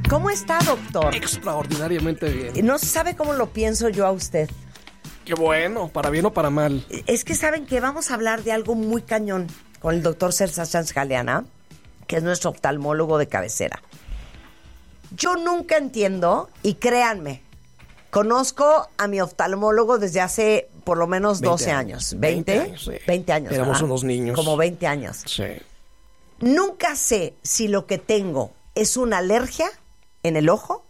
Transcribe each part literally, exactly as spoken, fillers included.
¿Cómo está, doctor? Extraordinariamente bien. No sabe cómo lo pienso yo a usted. Qué bueno, para bien o para mal. Es que saben que vamos a hablar de algo muy cañón con el doctor César Sánchez Galeana, que es nuestro oftalmólogo de cabecera. Yo nunca entiendo, y créanme, conozco a mi oftalmólogo desde hace por lo menos doce años. ¿veinte? veinte años, sí. veinte años. Éramos ¿verdad? unos niños. Como veinte años. Sí. Nunca sé si lo que tengo es una alergia en el ojo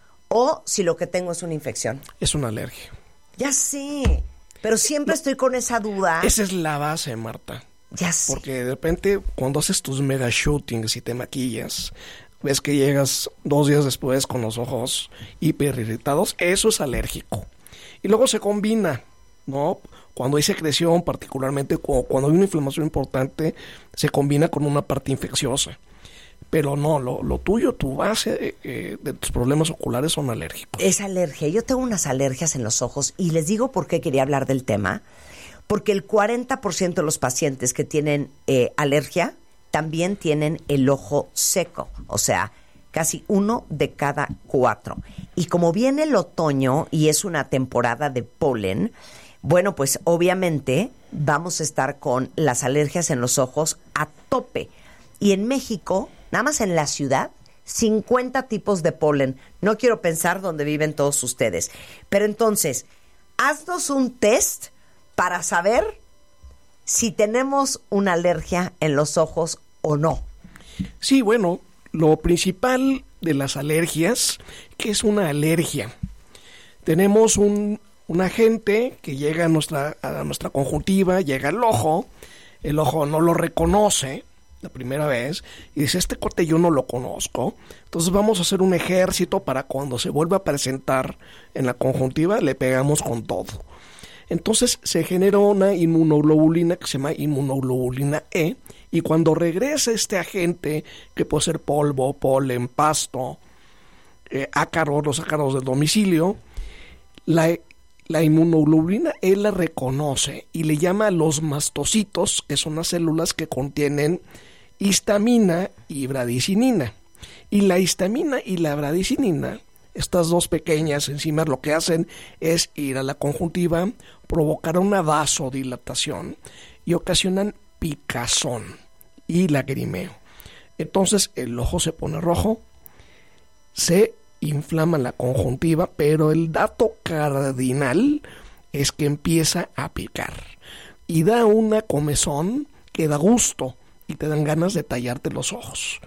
o si lo que tengo es una infección. Es una alergia. Ya sé, pero siempre estoy con esa duda. Esa es la base, Marta. Ya sé. Porque de repente, cuando haces tus mega shootings y te maquillas, ves que llegas dos días después con los ojos hiper irritados, eso es alérgico. Y luego se combina, ¿no? Cuando hay secreción, particularmente cuando hay una inflamación importante, se combina con una parte infecciosa. Pero no, lo, lo tuyo, tu base eh, de tus problemas oculares son alérgicos. Es alergia. Yo tengo unas alergias en los ojos y les digo por qué quería hablar del tema. Porque el cuarenta por ciento de los pacientes que tienen eh, alergia también tienen el ojo seco. O sea, casi uno de cada cuatro. Y como viene el otoño y es una temporada de polen, bueno, pues obviamente vamos a estar con las alergias en los ojos a tope. Y en México, nada más en la ciudad, cincuenta tipos de polen. No quiero pensar dónde viven todos ustedes. Pero entonces, haznos un test para saber si tenemos una alergia en los ojos o no. Sí, bueno, lo principal de las alergias, ¿qué es una alergia? Tenemos un, un agente que llega a nuestra, a nuestra conjuntiva, llega al ojo, el ojo no lo reconoce la primera vez y dice, este corte yo no lo conozco, entonces vamos a hacer un ejército para cuando se vuelva a presentar en la conjuntiva, le pegamos con todo. Entonces se genera una inmunoglobulina que se llama inmunoglobulina E, y cuando regresa este agente, que puede ser polvo, polen, pasto, eh, ácaros, los ácaros del domicilio, la, la inmunoglobulina E la reconoce y le llama a los mastocitos, que son las células que contienen histamina y bradicinina. Y la histamina y la bradicinina, estas dos pequeñas enzimas, lo que hacen es ir a la conjuntiva, provocar una vasodilatación y ocasionan picazón y lagrimeo. Entonces el ojo se pone rojo, se inflama la conjuntiva, pero el dato cardinal es que empieza a picar y da una comezón que da gusto y te dan ganas de tallarte los ojos.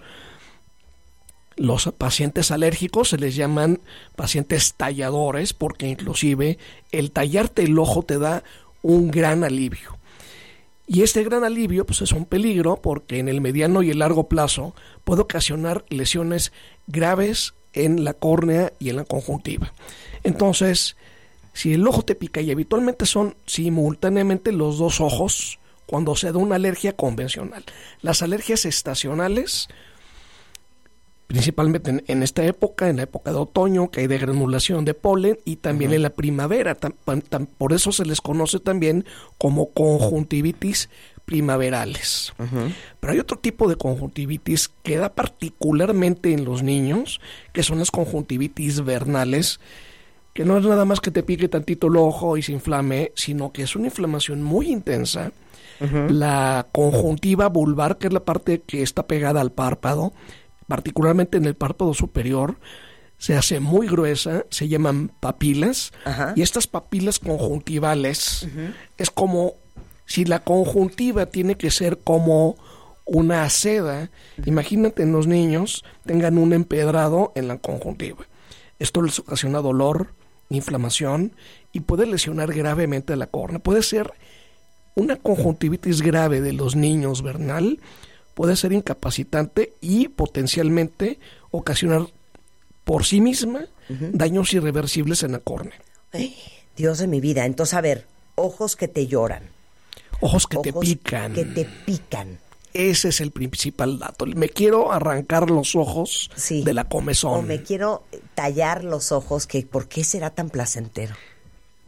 Los pacientes alérgicos se les llaman pacientes talladores porque inclusive el tallarte el ojo te da un gran alivio. Y este gran alivio pues es un peligro porque en el mediano y el largo plazo puede ocasionar lesiones graves en la córnea y en la conjuntiva. Entonces, si el ojo te pica, y habitualmente son simultáneamente los dos ojos cuando se da una alergia convencional. Las alergias estacionales, principalmente en, en esta época, en la época de otoño, que hay de granulación de polen, y también uh-huh. en la primavera. Tam, tam, por eso se les conoce también como conjuntivitis primaverales. Uh-huh. Pero hay otro tipo de conjuntivitis que da particularmente en los niños, que son las conjuntivitis vernales, que no es nada más que te pique tantito el ojo y se inflame, sino que es una inflamación muy intensa. Uh-huh. La conjuntiva vulvar, que es la parte que está pegada al párpado, particularmente en el párpado superior, se hace muy gruesa, se llaman papilas, uh-huh. y estas papilas conjuntivales uh-huh. es como si la conjuntiva tiene que ser como una seda. Uh-huh. Imagínate en los niños tengan un empedrado en la conjuntiva. Esto les ocasiona dolor, inflamación y puede lesionar gravemente la córnea. Puede ser una conjuntivitis grave de los niños vernal, puede ser incapacitante y potencialmente ocasionar por sí misma uh-huh. daños irreversibles en la córnea. Ay, Dios de mi vida. Entonces, a ver, ojos que te lloran. Ojos que ojos te pican. que te pican. Ese es el principal dato. Me quiero arrancar los ojos sí. de la comezón. O me quiero tallar los ojos, que ¿por qué será tan placentero? Porque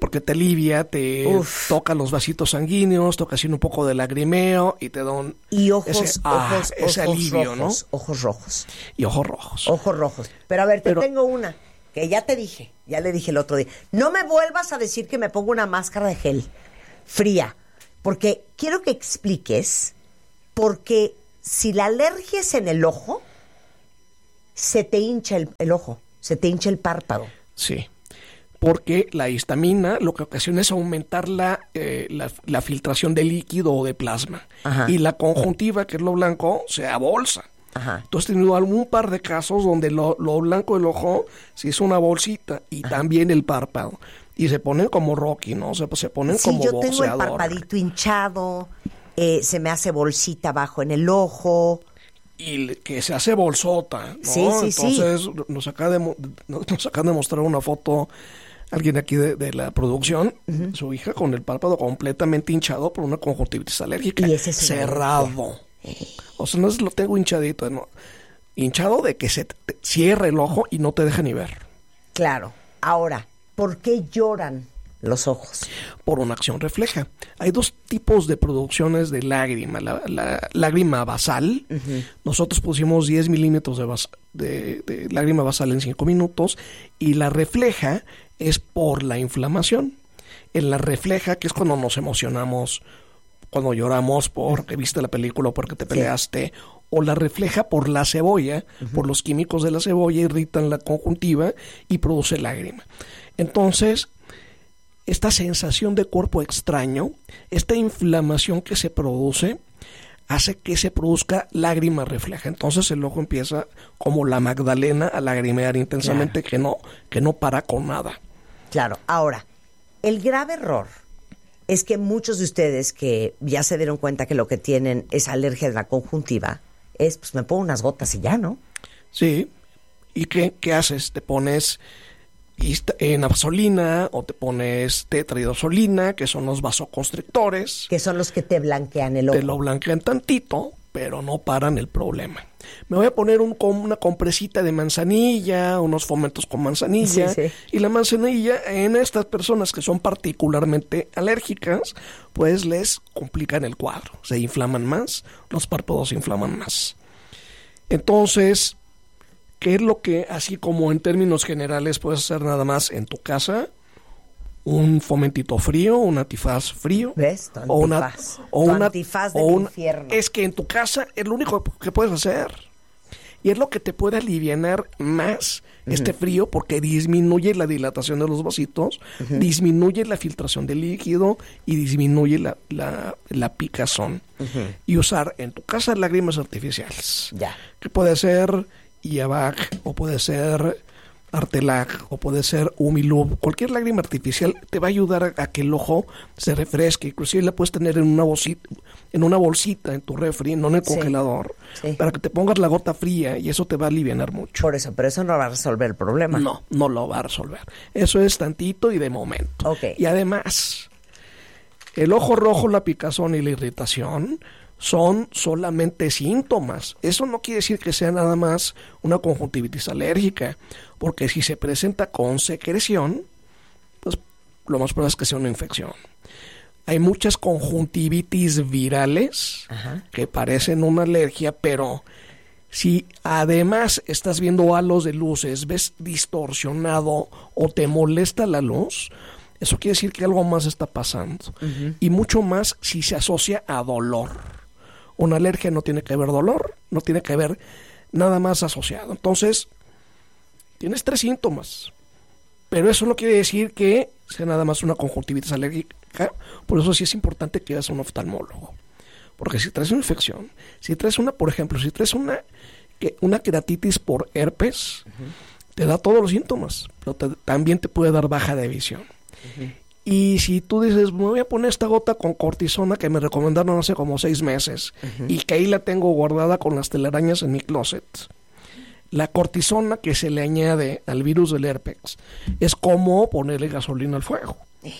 porque te alivia, te Uf. toca los vasitos sanguíneos, toca así un poco de lagrimeo y te da un... Y ojos, ese, ah, ojos, ese ojos alivio, rojos, ¿no? ojos rojos. Y ojos rojos. Ojos rojos. Pero a ver, te Pero- tengo una que ya te dije, ya le dije el otro día. No me vuelvas a decir que me pongo una máscara de gel fría, porque quiero que expliques, porque si la alergia es en el ojo, se te hincha el, el ojo, se te hincha el párpado. Sí, porque la histamina lo que ocasiona es aumentar la, eh, la, la filtración de líquido o de plasma. Ajá. Y la conjuntiva, que es lo blanco, se abolsa. Ajá. Tú has tenido algún par de casos donde lo, lo blanco del ojo se hizo una bolsita y Ajá. también el párpado. Y se ponen como Rocky, ¿no? O sea, pues se ponen Sí, como yo tengo el boxeador. parpadito hinchado, eh, se me hace bolsita abajo en el ojo. Y le- que se hace bolsota, ¿no? Sí, sí, sí. Entonces nos acaba de, mo- nos acaba de mostrar una foto alguien aquí de, de la producción, su hija con el párpado completamente hinchado por una conjuntivitis alérgica. Y ese es una cerrado. O sea, no es lo tengo hinchadito, no. Hinchado de que se te- te cierra el ojo y no te deja ni ver. Claro. Ahora, ¿por qué lloran los ojos? Por una acción refleja. Hay dos tipos de producciones de lágrima. La, la lágrima basal. Uh-huh. Nosotros pusimos diez milímetros de, bas, de, de lágrima basal en cinco minutos. Y la refleja es por la inflamación. En la refleja, que es cuando nos emocionamos, cuando lloramos porque viste la película o porque te peleaste. Sí. O la refleja por la cebolla, uh-huh. por los químicos de la cebolla irritan la conjuntiva y produce lágrima. Entonces, esta sensación de cuerpo extraño, esta inflamación que se produce, hace que se produzca lágrima refleja. Entonces el ojo empieza como la Magdalena a lagrimear intensamente, claro. que no, que no para con nada. Claro. Ahora, el grave error es que muchos de ustedes que ya se dieron cuenta que lo que tienen es alergia de la conjuntiva, es pues me pongo unas gotas y ya, ¿no? Sí. ¿Y qué, qué haces? Te pones nafzolina o te pones tetraidrosolina, que son los vasoconstrictores. Que son los que te blanquean el ojo. Te lo blanquean tantito, pero no paran el problema. Me voy a poner un, una compresita de manzanilla, unos fomentos con manzanilla. Sí, sí. Y la manzanilla, en estas personas que son particularmente alérgicas, pues les complican el cuadro. Se inflaman más, los párpados se inflaman más. Entonces, ¿qué es lo que, así como en términos generales, puedes hacer nada más en tu casa? Un fomentito frío, un antifaz frío. ¿Ves? Tu o una, antifaz. O tu una, antifaz del o una, infierno. Es que en tu casa es lo único que puedes hacer. Y es lo que te puede alivianar más uh-huh. este frío, porque disminuye la dilatación de los vasitos, uh-huh. disminuye la filtración del líquido y disminuye la, la, la picazón. Uh-huh. Y usar en tu casa lágrimas artificiales. Ya. Que puede ser Iavac, o puede ser Artelac, o puede ser Umilub. Cualquier lágrima artificial te va a ayudar a, a que el ojo se refresque. Inclusive la puedes tener en una bolsita, en una bolsita en tu refri, no en el sí. congelador, sí. para que te pongas la gota fría y eso te va a aliviar mucho. Por eso, pero eso no va a resolver el problema. No, no lo va a resolver. Eso es tantito y de momento. Okay. Y además, el ojo rojo, la picazón y la irritación son solamente síntomas. Eso no quiere decir que sea nada más una conjuntivitis alérgica, porque si se presenta con secreción, pues lo más probable es que sea una infección. Hay muchas conjuntivitis virales Ajá. que parecen una alergia, pero si además estás viendo halos de luces, ves distorsionado o te molesta la luz, eso quiere decir que algo más está pasando. Uh-huh. Y mucho más si se asocia a dolor. Una alergia no tiene que haber dolor, no tiene que haber nada más asociado. Entonces, tienes tres síntomas, pero eso no quiere decir que sea nada más una conjuntivitis alérgica. Por eso sí es importante que vayas a un oftalmólogo. Porque si traes una infección, si traes una, por ejemplo, si traes una, una queratitis por herpes, uh-huh. te da todos los síntomas, pero te, también te puede dar baja de visión. Uh-huh. Y si tú dices, me voy a poner esta gota con cortisona que me recomendaron hace como seis meses uh-huh. y que ahí la tengo guardada con las telarañas en mi closet. La cortisona que se le añade al virus del herpes es como ponerle gasolina al fuego.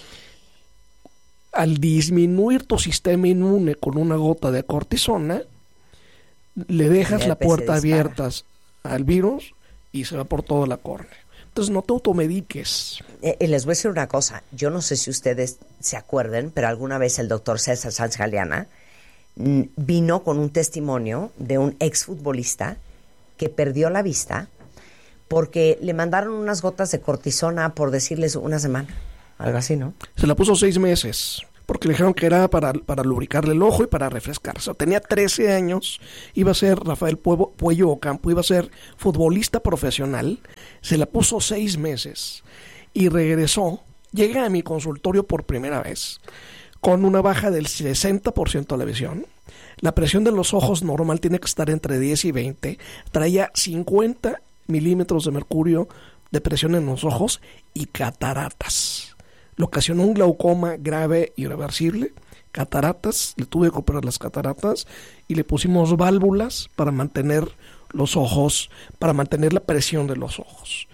Al disminuir tu sistema inmune con una gota de cortisona, le dejas la puerta abierta al virus y se va por toda la córnea. Entonces no te automediques. Eh, y les voy a decir una cosa. Yo no sé si ustedes se acuerden, pero alguna vez el doctor César Sanz Galeana mm, vino con un testimonio de un exfutbolista que perdió la vista porque le mandaron unas gotas de cortisona, por decirles, una semana. Algo así, ¿no? Se la puso seis meses. Porque le dijeron que era para, para lubricarle el ojo y para refrescarse. O sea, tenía trece años, iba a ser Rafael Puello, Puello Ocampo, iba a ser futbolista profesional. Se la puso seis meses y regresó. Llega a mi consultorio por primera vez con una baja del sesenta por ciento de la visión. La presión de los ojos normal tiene que estar entre diez y veinte. Traía cincuenta milímetros de mercurio de presión en los ojos y cataratas. Le ocasionó un glaucoma grave y irreversible, cataratas, le tuve que operar las cataratas y le pusimos válvulas para mantener los ojos, para mantener la presión de los ojos.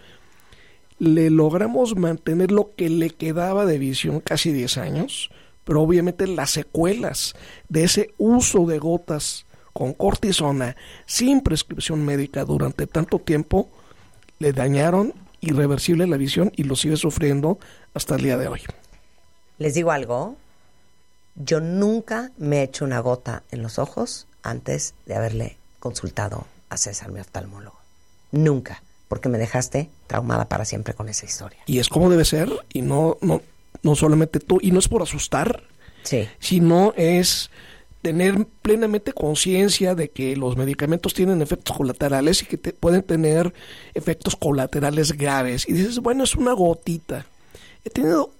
Le logramos mantener lo que le quedaba de visión, casi diez años, pero obviamente las secuelas de ese uso de gotas con cortisona sin prescripción médica durante tanto tiempo le dañaron irreversible la visión y lo sigue sufriendo hasta el día de hoy. Les digo algo, yo nunca me he hecho una gota en los ojos antes de haberle consultado a César, mi oftalmólogo. Nunca, porque me dejaste traumada para siempre con esa historia. Y es como debe ser, y no, no, no solamente tú, y no es por asustar, sí, sino es tener plenamente conciencia de que los medicamentos tienen efectos colaterales y que te pueden tener efectos colaterales graves. Y dices, bueno, es una gotita. He tenido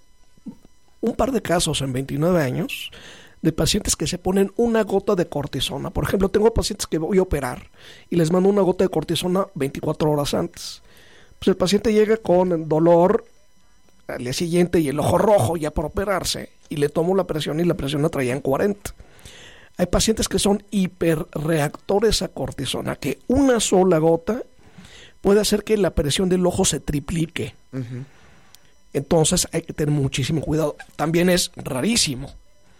un par de casos en veintinueve años de pacientes que se ponen una gota de cortisona. Por ejemplo, tengo pacientes que voy a operar y les mando una gota de cortisona veinticuatro horas antes. Pues el paciente llega con dolor al día siguiente y el ojo rojo ya por operarse, y le tomo la presión y la presión la traía en cuarenta. Hay pacientes que son hiperreactores a cortisona, que una sola gota puede hacer que la presión del ojo se triplique. Uh-huh. Entonces hay que tener muchísimo cuidado. También es rarísimo.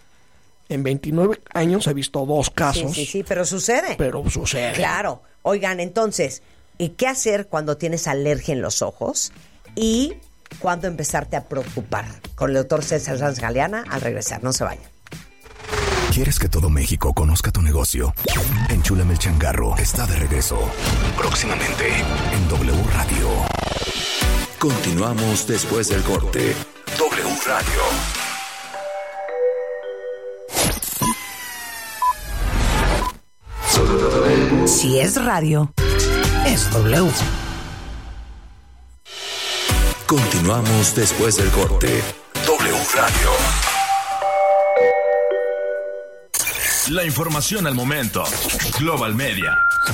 En veintinueve años he visto dos casos. Sí, sí, sí, pero sucede. Pero sucede. Claro. Oigan, entonces, ¿y qué hacer cuando tienes alergia en los ojos? ¿Y cuándo empezarte a preocupar? Con el doctor César Sanz Galeana, al regresar. No se vayan. ¿Quieres que todo México conozca tu negocio? Enchúlame el changarro está de regreso. Próximamente en W Radio. Continuamos después del corte. W Radio. Si es radio, es W. Continuamos después del corte. W Radio. La información al momento. Global Media.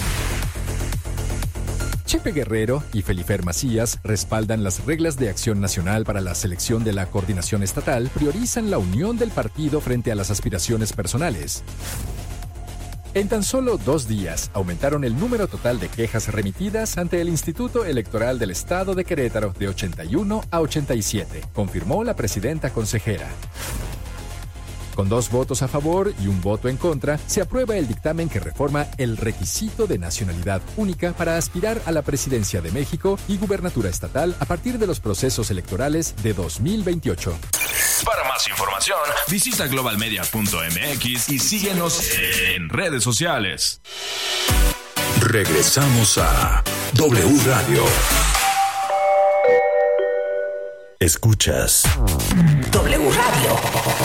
Chepe Guerrero y Felifer Macías respaldan las reglas de acción nacional para la selección de la coordinación estatal, priorizan la unión del partido frente a las aspiraciones personales. En tan solo dos días, aumentaron el número total de quejas remitidas ante el Instituto Electoral del Estado de Querétaro de ochenta y uno a ochenta y siete, confirmó la presidenta consejera. Con dos votos a favor y un voto en contra, se aprueba el dictamen que reforma el requisito de nacionalidad única para aspirar a la presidencia de México y gubernatura estatal a partir de los procesos electorales de dos mil veintiocho. Para más información, visita global media punto m x y síguenos en redes sociales. Regresamos a W Radio. Escuchas W Radio.